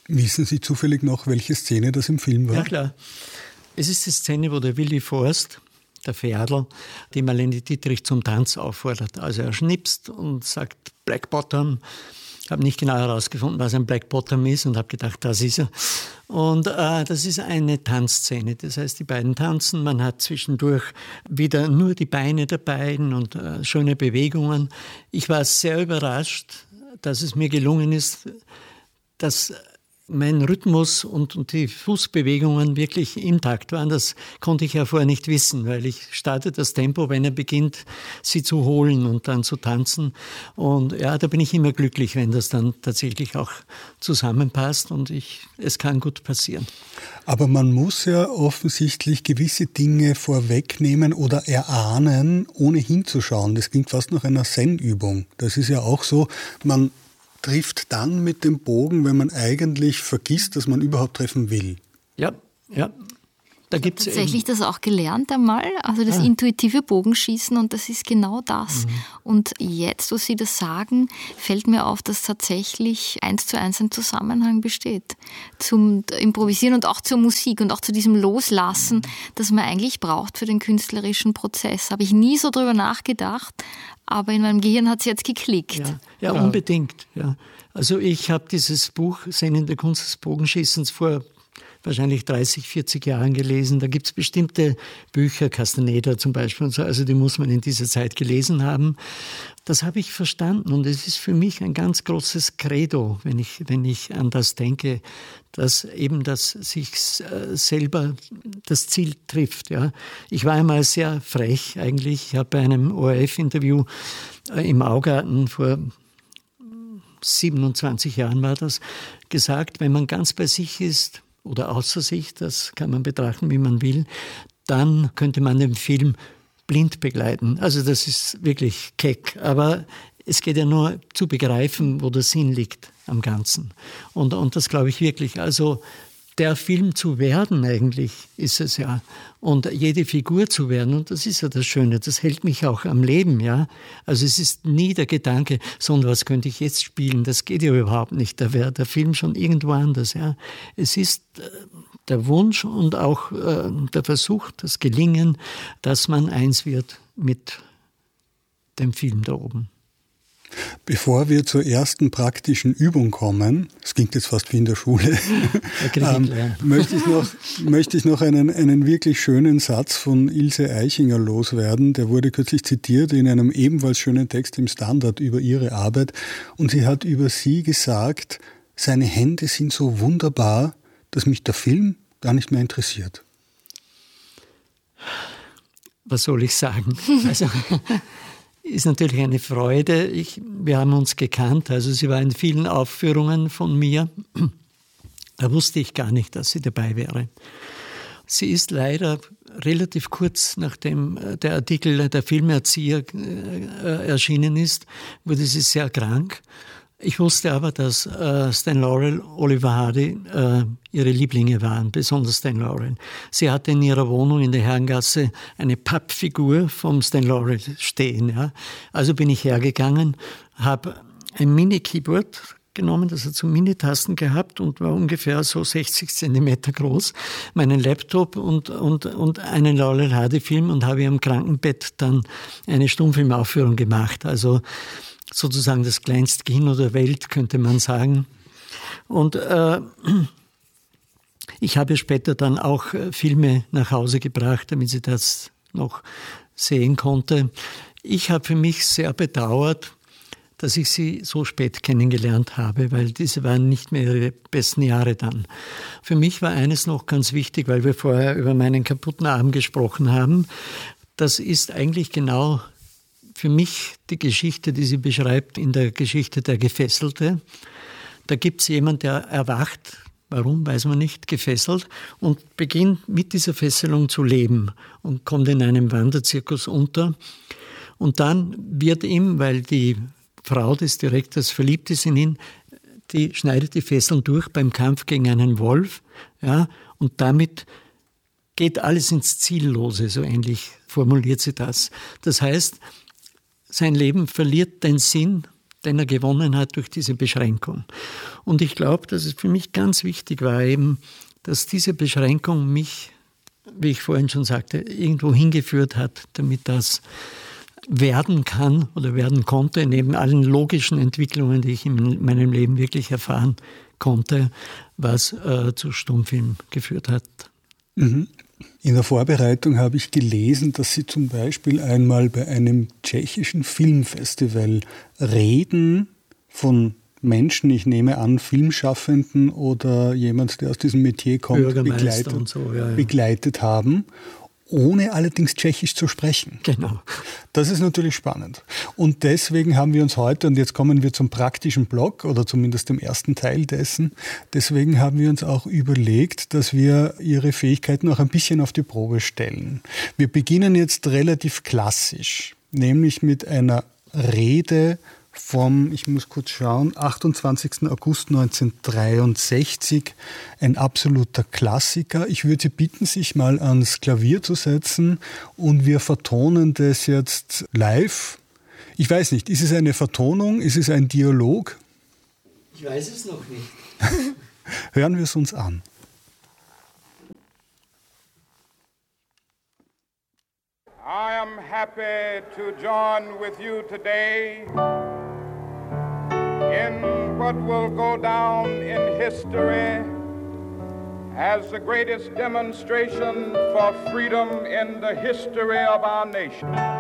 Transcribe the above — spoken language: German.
Wissen Sie zufällig noch, welche Szene das im Film war? Ja, klar. Es ist die Szene, wo der Willi Forst, der Ferdl, die Marlene Dietrich zum Tanz auffordert. Also er schnipst und sagt Black Bottom. Ich habe nicht genau herausgefunden, was ein Black Bottom ist und habe gedacht, das ist er. Und das ist eine Tanzszene. Das heißt, die beiden tanzen. Man hat zwischendurch wieder nur die Beine der beiden und schöne Bewegungen. Ich war sehr überrascht, dass es mir gelungen ist, dass mein Rhythmus und die Fußbewegungen wirklich intakt waren. Das konnte ich ja vorher nicht wissen, weil ich starte das Tempo, wenn er beginnt, sie zu holen und dann zu tanzen. Und ja, da bin ich immer glücklich, wenn das dann tatsächlich auch zusammenpasst und es kann gut passieren. Aber man muss ja offensichtlich gewisse Dinge vorwegnehmen oder erahnen, ohne hinzuschauen. Das klingt fast nach einer Zen-Übung. Das ist ja auch so, man trifft dann mit dem Bogen, wenn man eigentlich vergisst, dass man überhaupt treffen will. Ja. Da gibt's tatsächlich das auch gelernt einmal, also das intuitive Bogenschießen, und das ist genau das. Und jetzt, wo Sie das sagen, fällt mir auf, dass tatsächlich 1:1 ein Zusammenhang besteht zum Improvisieren und auch zur Musik und auch zu diesem Loslassen, das man eigentlich braucht für den künstlerischen Prozess. Habe ich nie so drüber nachgedacht, aber in meinem Gehirn hat es jetzt geklickt. Ja, unbedingt. Ja. Also ich habe dieses Buch Zen in der Kunst des Bogenschießens vor wahrscheinlich 30, 40 Jahren gelesen. Da gibt es bestimmte Bücher, Castaneda zum Beispiel und so, also die muss man in dieser Zeit gelesen haben. Das habe ich verstanden und es ist für mich ein ganz großes Credo, wenn ich an das denke, dass eben das sich selber das Ziel trifft. Ja. Ich war einmal sehr frech eigentlich. Ich habe bei einem ORF-Interview im Augarten vor 27 Jahren war das, gesagt, wenn man ganz bei sich ist, oder außer sich, das kann man betrachten, wie man will, dann könnte man den Film blind begleiten. Also das ist wirklich keck, aber es geht ja nur zu begreifen, wo der Sinn liegt am Ganzen. Und das glaube ich wirklich. Also der Film zu werden eigentlich ist es ja. Und jede Figur zu werden, und das ist ja das Schöne, das hält mich auch am Leben, ja. Also es ist nie der Gedanke, sondern was könnte ich jetzt spielen? Das geht ja überhaupt nicht. Da wäre der Film schon irgendwo anders, ja. Es ist der Wunsch und auch der Versuch, das Gelingen, dass man eins wird mit dem Film da oben. Bevor wir zur ersten praktischen Übung kommen, das klingt jetzt fast wie in der Schule, möchte ich noch einen wirklich schönen Satz von Ilse Aichinger loswerden. Der wurde kürzlich zitiert in einem ebenfalls schönen Text im Standard über ihre Arbeit. Und sie hat über sie gesagt, seine Hände sind so wunderbar, dass mich der Film gar nicht mehr interessiert. Was soll ich sagen? Also ist natürlich eine Freude. Wir haben uns gekannt, also sie war in vielen Aufführungen von mir. Da wusste ich gar nicht, dass sie dabei wäre. Sie ist leider relativ kurz nachdem der Artikel Der Filmerzieher erschienen ist, wurde sie sehr krank. Ich wusste aber, dass Stan Laurel, Oliver Hardy ihre Lieblinge waren, besonders Stan Laurel. Sie hatte in ihrer Wohnung in der Herrengasse eine Pappfigur vom Stan Laurel stehen. Ja. Also bin ich hergegangen, habe ein Mini-Keyboard genommen, das hat so Mini-Tasten gehabt und war ungefähr so 60 Zentimeter groß, meinen Laptop und einen Laurel Hardy-Film und habe am Krankenbett dann eine Stummfilmaufführung gemacht. Also sozusagen das kleinste Kino der Welt, könnte man sagen. Und ich habe später dann auch Filme nach Hause gebracht, damit sie das noch sehen konnte. Ich habe für mich sehr bedauert, dass ich sie so spät kennengelernt habe, weil diese waren nicht mehr ihre besten Jahre dann. Für mich war eines noch ganz wichtig, weil wir vorher über meinen kaputten Arm gesprochen haben. Das ist eigentlich genau für mich die Geschichte, die sie beschreibt in der Geschichte Der Gefesselte. Da gibt es jemanden, der erwacht, warum, weiß man nicht, gefesselt und beginnt mit dieser Fesselung zu leben und kommt in einem Wanderzirkus unter. Und dann wird ihm, weil die Frau des Direktors verliebt ist in ihn, die schneidet die Fesseln durch beim Kampf gegen einen Wolf, ja, und damit geht alles ins Ziellose, so ähnlich formuliert sie das. Das heißt, sein Leben verliert den Sinn, den er gewonnen hat durch diese Beschränkung. Und ich glaube, dass es für mich ganz wichtig war eben, dass diese Beschränkung mich, wie ich vorhin schon sagte, irgendwo hingeführt hat, damit das werden kann oder werden konnte, neben allen logischen Entwicklungen, die ich in meinem Leben wirklich erfahren konnte, was zu Stummfilm geführt hat. Mhm. In der Vorbereitung habe ich gelesen, dass Sie zum Beispiel einmal bei einem tschechischen Filmfestival Reden von Menschen, ich nehme an, Filmschaffenden oder jemand, der aus diesem Metier kommt, begleitet haben, ohne allerdings Tschechisch zu sprechen. Genau. Das ist natürlich spannend. Und deswegen haben wir uns heute, und jetzt kommen wir zum praktischen Block oder zumindest dem ersten Teil dessen, deswegen haben wir uns auch überlegt, dass wir Ihre Fähigkeiten auch ein bisschen auf die Probe stellen. Wir beginnen jetzt relativ klassisch, nämlich mit einer Rede vom, ich muss kurz schauen, 28. August 1963, ein absoluter Klassiker. Ich würde Sie bitten, sich mal ans Klavier zu setzen und wir vertonen das jetzt live. Ich weiß nicht, ist es eine Vertonung, ist es ein Dialog? Ich weiß es noch nicht. Hören wir es uns an. I am happy to join with you today in what will go down in history as the greatest demonstration for freedom in the history of our nation.